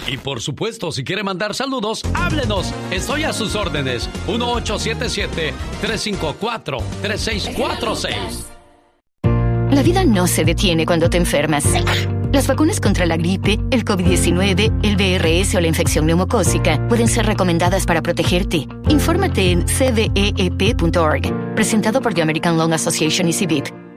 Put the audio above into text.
Y por supuesto, si quiere mandar saludos, háblenos. Estoy a sus órdenes. 1877-354-3646. La vida no se detiene cuando te enfermas. Las vacunas contra la gripe, el COVID-19, el VRS o la infección neumocócica pueden ser recomendadas para protegerte. Infórmate en cveep.org. Presentado por The American Lung Association y CVIP.